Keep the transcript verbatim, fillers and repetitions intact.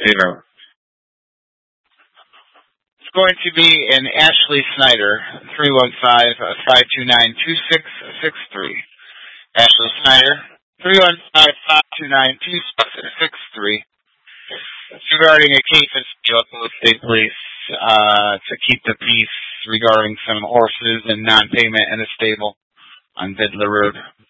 Zero. It's going to be an Ashley Snyder, three one five, five two nine, two six six three. Ashley Snyder, three one five, five two nine, two six six three. It's regarding a case of local state police uh, to keep the peace regarding some horses and non-payment in a stable on Vidler Road.